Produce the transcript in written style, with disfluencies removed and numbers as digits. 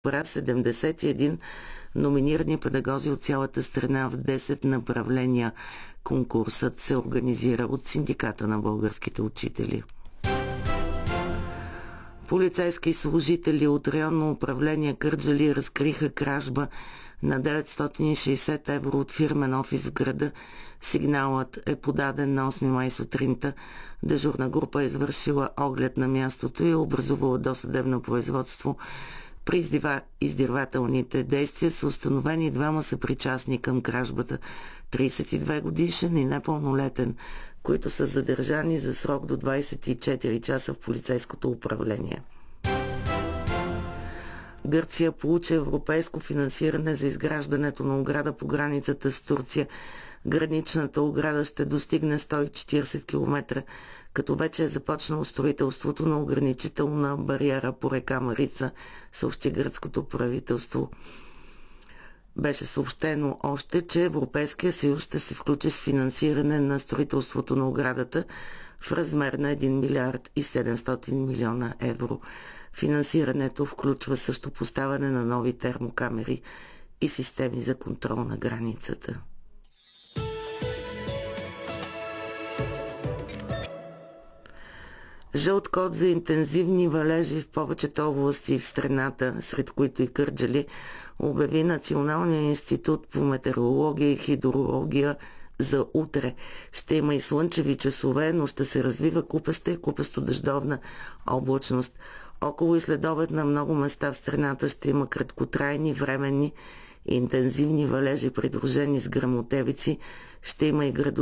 събра 71 номинирани педагози от цялата страна в 10 направления. Конкурсът се организира от Синдиката на българските учители. Полицейски служители от районно управление Кърджали разкриха кражба на 960 евро от фирмен офис в града. Сигналът е подаден на 8 май сутринта. Дежурна група е извършила оглед на мястото и е образувала досъдебно производство. При издирвателните действия са установени двама съпричастни към кражбата, 32 годишен и непълнолетен, които са задържани за срок до 24 часа в полицейското управление. Гърция получи европейско финансиране за изграждането на ограда по границата с Турция. Граничната ограда ще достигне 140 км, като вече е започнало строителството на ограничителна бариера по река Марица, съобщи гръцкото правителство. Беше съобщено още, че Европейския съюз ще се включи с финансиране на строителството на оградата в размер на 1 милиард и 700 милиона евро. Финансирането включва също поставяне на нови термокамери и системи за контрол на границата. Жълт код за интензивни валежи в повечето области в страната, сред които и Кърджали, обяви Националния институт по метеорология и хидрология за утре. Ще има и слънчеви часове, но ще се развива купеста и купесто-дъждовна облачност. Около и следобед на много места в страната ще има краткотрайни, временни и интензивни валежи, придружени с гръмотевици. Ще има и градушки